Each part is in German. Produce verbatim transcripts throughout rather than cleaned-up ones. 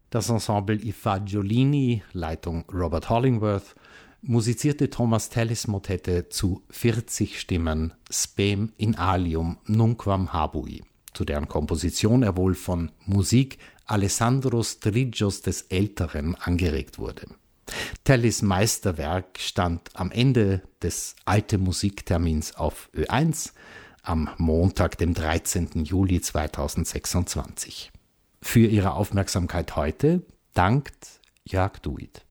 Das Ensemble I Fagiolini, Leitung Robert Hollingworth, musizierte Thomas Tallis Motette zu vierzig Stimmen Spem in alium nunquam habui, zu deren Komposition er wohl von Musik Alessandro Strigios des Älteren angeregt wurde. Tallis Meisterwerk stand am Ende des Alte Musiktermins auf Ö eins am Montag, dem dreizehnten Juli zweitausendsechsundzwanzig. Für Ihre Aufmerksamkeit heute dankt Jörg Duit.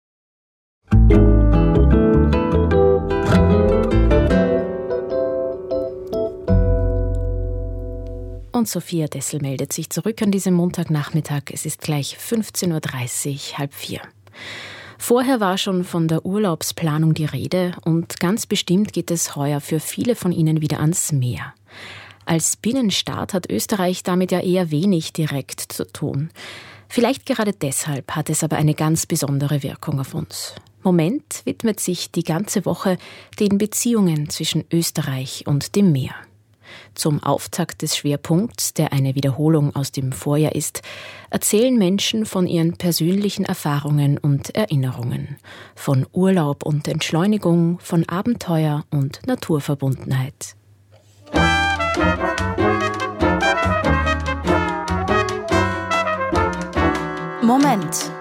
Und Sophia Dessel meldet sich zurück an diesem Montagnachmittag. Es ist gleich fünfzehn Uhr dreißig, halb vier. Vorher war schon von der Urlaubsplanung die Rede und ganz bestimmt geht es heuer für viele von Ihnen wieder ans Meer. Als Binnenstaat hat Österreich damit ja eher wenig direkt zu tun. Vielleicht gerade deshalb hat es aber eine ganz besondere Wirkung auf uns. Moment widmet sich die ganze Woche den Beziehungen zwischen Österreich und dem Meer. Zum Auftakt des Schwerpunkts, der eine Wiederholung aus dem Vorjahr ist, erzählen Menschen von ihren persönlichen Erfahrungen und Erinnerungen, von Urlaub und Entschleunigung, von Abenteuer und Naturverbundenheit. Moment.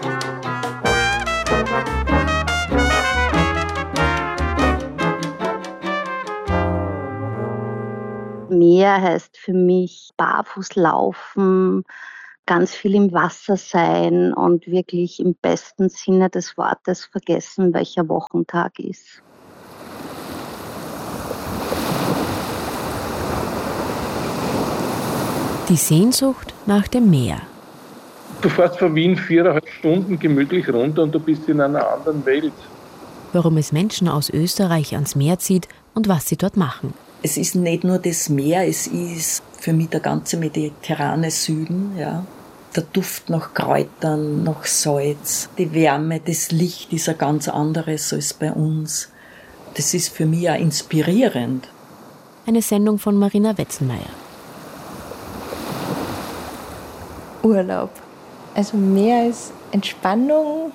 Meer heißt für mich barfuß laufen, ganz viel im Wasser sein und wirklich im besten Sinne des Wortes vergessen, welcher Wochentag ist. Die Sehnsucht nach dem Meer. Du fährst von Wien viereinhalb Stunden gemütlich runter und du bist in einer anderen Welt. Warum es Menschen aus Österreich ans Meer zieht und was sie dort machen. Es ist nicht nur das Meer, es ist für mich der ganze mediterrane Süden, ja. Der Duft nach Kräutern, nach Salz, die Wärme, das Licht ist ein ganz anderes als bei uns. Das ist für mich auch inspirierend. Eine Sendung von Marina Wetzenmeier. Urlaub. Also Meer ist Entspannung,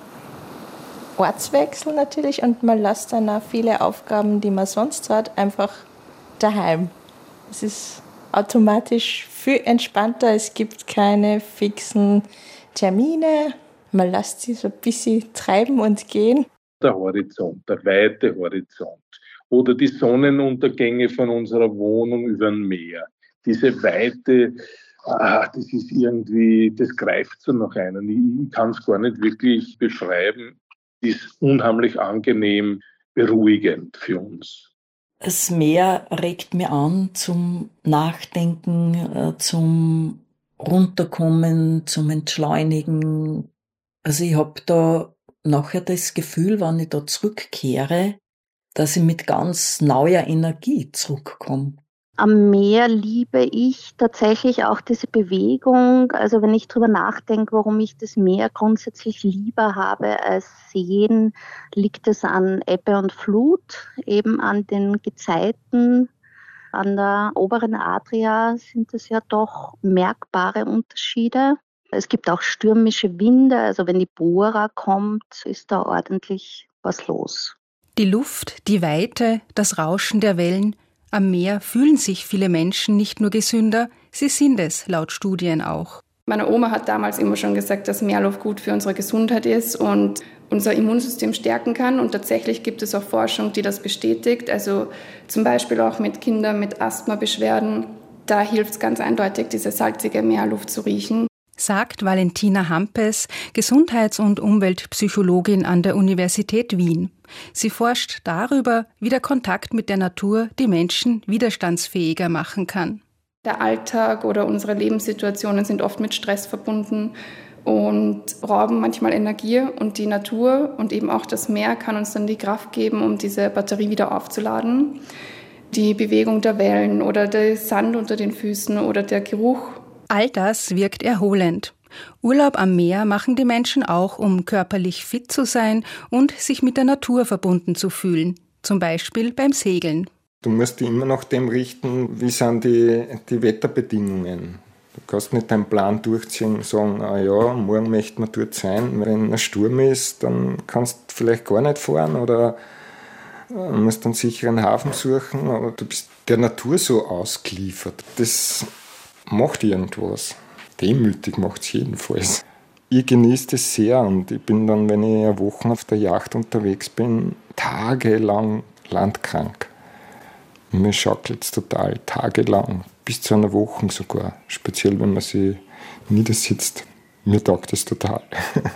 Ortswechsel natürlich und man lässt dann auch viele Aufgaben, die man sonst hat, einfach daheim. Es ist automatisch viel entspannter, es gibt keine fixen Termine, man lässt sich so ein bisschen treiben und gehen. Der Horizont, der weite Horizont oder die Sonnenuntergänge von unserer Wohnung über dem Meer. Diese Weite, ah, das ist irgendwie, das greift so nach einem. Ich kann es gar nicht wirklich beschreiben. Das ist unheimlich angenehm, beruhigend für uns. Das Meer regt mich an zum Nachdenken, zum Runterkommen, zum Entschleunigen. Also ich habe da nachher das Gefühl, wenn ich da zurückkehre, dass ich mit ganz neuer Energie zurückkomme. Am Meer liebe ich tatsächlich auch diese Bewegung. Also wenn ich drüber nachdenke, warum ich das Meer grundsätzlich lieber habe als Seen, liegt es an Ebbe und Flut, eben an den Gezeiten. An der oberen Adria sind es ja doch merkbare Unterschiede. Es gibt auch stürmische Winde, also wenn die Bora kommt, ist da ordentlich was los. Die Luft, die Weite, das Rauschen der Wellen. Am Meer fühlen sich viele Menschen nicht nur gesünder, sie sind es, laut Studien auch. Meine Oma hat damals immer schon gesagt, dass Meerluft gut für unsere Gesundheit ist und unser Immunsystem stärken kann. Und tatsächlich gibt es auch Forschung, die das bestätigt. Also zum Beispiel auch mit Kindern mit Asthmabeschwerden. Da hilft es ganz eindeutig, diese salzige Meerluft zu riechen. Sagt Valentina Hampes, Gesundheits- und Umweltpsychologin an der Universität Wien. Sie forscht darüber, wie der Kontakt mit der Natur die Menschen widerstandsfähiger machen kann. Der Alltag oder unsere Lebenssituationen sind oft mit Stress verbunden und rauben manchmal Energie. Und die Natur und eben auch das Meer kann uns dann die Kraft geben, um diese Batterie wieder aufzuladen. Die Bewegung der Wellen oder der Sand unter den Füßen oder der Geruch. All das wirkt erholend. Urlaub am Meer machen die Menschen auch, um körperlich fit zu sein und sich mit der Natur verbunden zu fühlen. Zum Beispiel beim Segeln. Du musst dich immer nach dem richten, wie sind die, die Wetterbedingungen. Du kannst nicht deinen Plan durchziehen und sagen, ah ja, morgen möchte man dort sein. Wenn ein Sturm ist, dann kannst du vielleicht gar nicht fahren oder musst dann sicher einen Hafen suchen. Aber du bist der Natur so ausgeliefert. Das macht irgendwas. Demütig macht es jedenfalls. Ich genieße das sehr und ich bin dann, wenn ich eine Woche auf der Yacht unterwegs bin, tagelang landkrank. Mir schaukelt es total, tagelang, bis zu einer Woche sogar. Speziell, wenn man sich niedersitzt. Mir taugt es total.